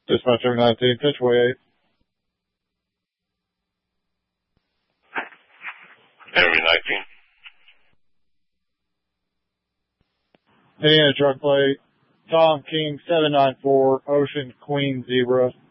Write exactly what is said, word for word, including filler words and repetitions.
Dispatcher nineteen, pitchway eight. Enemy nineteen. Indiana truck plate, Tom King seven nine four, Ocean Queen Zebra.